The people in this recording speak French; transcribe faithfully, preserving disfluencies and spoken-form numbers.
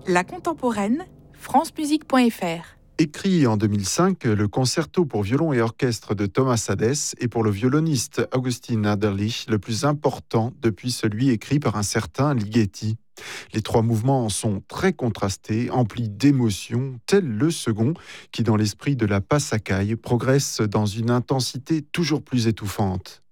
La contemporaine, francemusique point f r. Écrit en deux mille cinq, le concerto pour violon et orchestre de Thomas Hadès est pour le violoniste Augustin Adderlich le plus important depuis celui écrit par un certain Ligeti. Les trois mouvements sont très contrastés, emplis d'émotions, tel le second, qui dans l'esprit de la Passacaille progresse dans une intensité toujours plus étouffante.